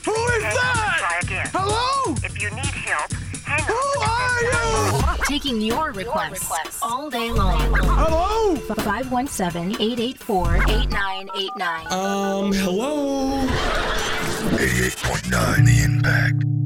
Who is that? Try again. Hello? If you need help, hang Who up. are you? Taking your requests all day long. Hello? 517-884-8989. Hello? 88.9 The Impact.